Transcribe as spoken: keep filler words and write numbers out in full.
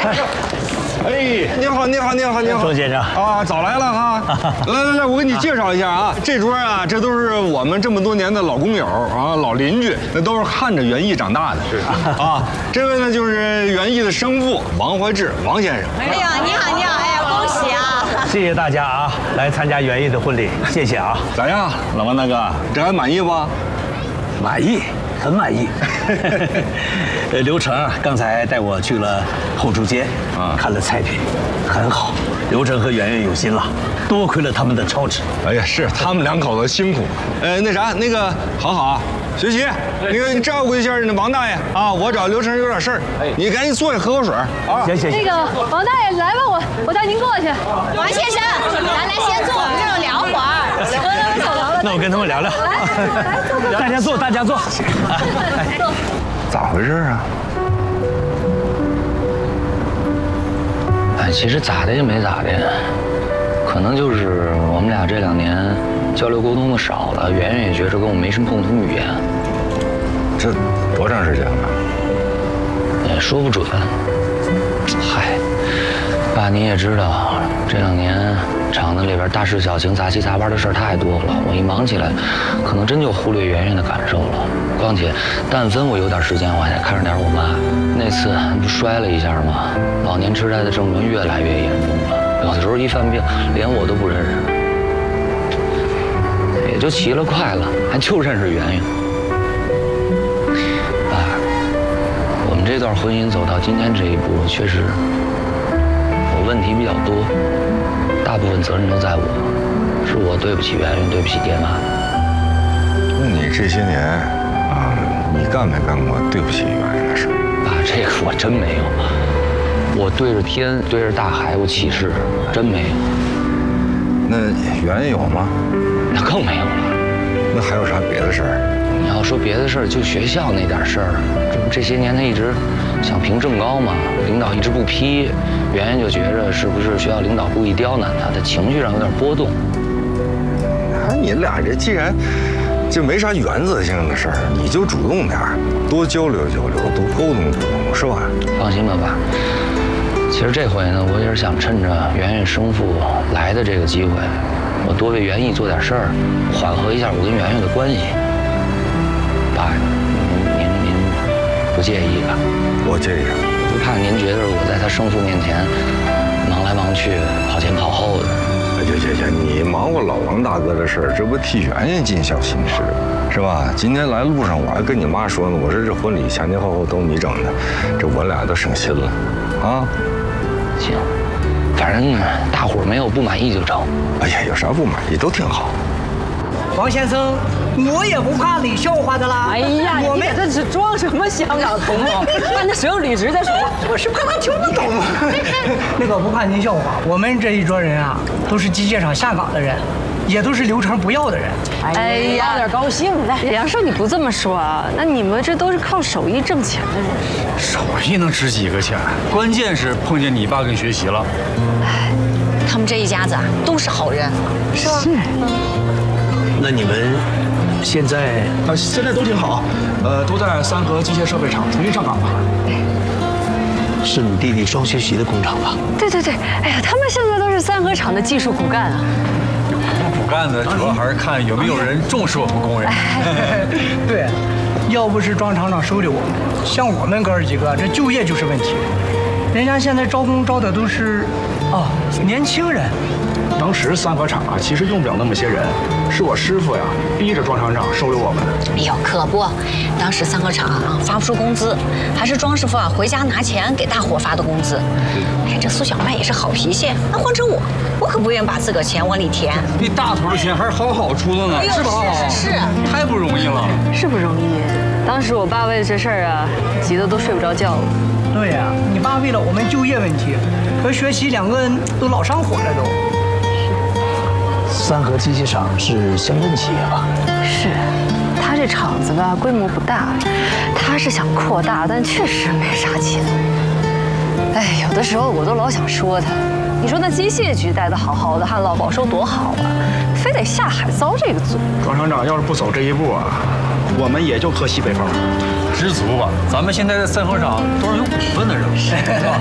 哎，你好，你好，你好，你好， 周先生啊，早来了哈！来来来，我给你介绍一下啊，这桌啊，这都是我们这么多年的老工友啊，老邻居，那都是看着园艺长大的。是啊，这位呢就是园艺的生父王怀志，王先生。 哎呀，你好，你好，哎呀，恭喜啊！ 谢谢大家啊，来参加园艺的婚礼，谢谢啊。 咋样，老王大哥，这还满意不？ 满意。很满意，呃，刘成啊，刚才带我去了后厨间啊，看了菜品，很好。刘成和圆圆有心了，多亏了他们的操持。 哎呀，是他们两口子辛苦。呃，那啥，那个好好啊，学习，那个你照顾一下那王大爷啊，我找刘成有点事儿，你赶紧坐下喝口水啊。 行行行。 那个王大爷来吧，我我带您过去。 王先生，咱来先坐，我们这儿聊会儿。 那我跟他们聊聊。大家坐，大家坐。 咋回事啊？ 哎，其实咋的也没咋的，可能就是我们俩这两年交流沟通的少了，圆圆也觉着跟我没什么共同语言。 这多长时间了？ 也说不准。嗨，爸你也知道，这两年厂子里边大事小情、杂七杂八的事儿太多了，我一忙起来，可能真就忽略圆圆的感受了。况且，但凡我有点时间，我还得看着点我妈。那次不摔了一下吗？老年痴呆的症状越来越严重了，有的时候一犯病，连我都不认识。也就奇了怪了，还就认识圆圆。爸，我们这段婚姻走到今天这一步，确实我问题比较多，大部分责任都在我，是我对不起圆圆，对不起爹妈。 那你这些年啊，你干没干过对不起圆圆的事？ 爸，这个我真没有。我对着天，对着大海，我起誓，真没有。 那圆圆有吗？ 那更没有了。 那还有啥别的事儿？ 你要说别的事儿，就学校那点事儿，这不这些年他一直想评正高嘛，领导一直不批，圆圆就觉着是不是学校领导故意刁难他，他情绪上有点波动。 啊，你俩这既然这没啥原则性的事儿，你就主动点儿，多交流交流，多沟通沟通，是吧？ 放心吧，爸。其实这回呢，我也是想趁着圆圆生父来的这个机会，我多为园艺做点事儿，缓和一下我跟圆圆的关系。爸，您您您不介意吧？ 我介意。 就怕您觉得我在他生父面前忙来忙去，跑前跑后的。 行行行，你忙活老王大哥的事儿，这不替圆圆尽孝心事，是吧？今天来路上我还跟你妈说呢，我说这婚礼前前后后都你整的，这我俩都省心了，啊。 行，反正大伙儿没有不满意就成。 哎呀，有啥不满意都挺好。 王先生，我也不怕你笑话的啦。 哎呀，我们这是装什么香港同盟？看那时候捋直再说， 我是怕他听不懂。那个不怕您笑话，我们这一桌人啊，都是机械厂下岗的人，也都是刘成不要的人。 哎呀，有点高兴了。梁叔，你不这么说啊？那你们这都是靠手艺挣钱的人。 手艺能值几个钱？关键是碰见你爸跟学习了。 哎，他们这一家子啊，都是好人， 是吧？是。 那你们现在啊，现在都挺好，呃，都在三河机械设备厂重新上岗了。 是你弟弟双学习的工厂吧？ 对对对，哎呀，他们现在都是三河厂的技术骨干啊。 不干的，主要还是看有没有人重视我们工人。 对，要不是庄厂长收留我们，像我们哥儿几个，这就业就是问题。人家现在招工招的都是，哦，年轻人。 当时三河厂啊，其实用不了那么些人，是我师傅呀逼着庄厂长收留我们的。 哎呦，可不，当时三河厂啊发不出工资，还是庄师傅啊回家拿钱给大伙发的工资。哎，这苏小麦也是好脾气，那换成我，我可不愿意把自个儿钱往里填。 那大头的钱还是好好出的呢， 哎、 是吧？ 是是， 太不容易了， 是不容易。当时我爸为了这事儿啊，急得都睡不着觉了。 对呀、啊，你爸为了我们就业问题和学习两个人都老上火了都。 三河机械厂是乡镇企业吧？ 是，他这厂子吧规模不大，他是想扩大，但确实没啥钱。哎，有的时候我都老想说他，你说那机械局待得好好的，旱涝保收多好啊，非得下海遭这个罪。 庄厂长要是不走这一步啊，我们也就喝西北风。知足吧，咱们现在在三河厂都是有股份的人，是吧？